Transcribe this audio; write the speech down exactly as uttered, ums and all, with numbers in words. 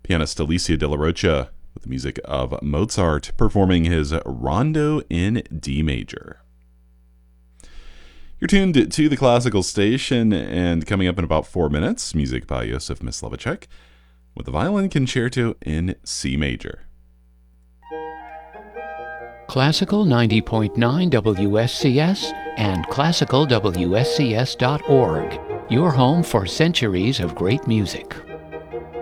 Pianist Alicia De La Rocha with the music of Mozart performing his Rondo in D major. You're tuned to the Classical Station, and coming up in about four minutes, music by Josef Myslavacek with the Violin Concerto in C major. Classical ninety point nine W S C S and classical W S C S dot org, your home for centuries of great music.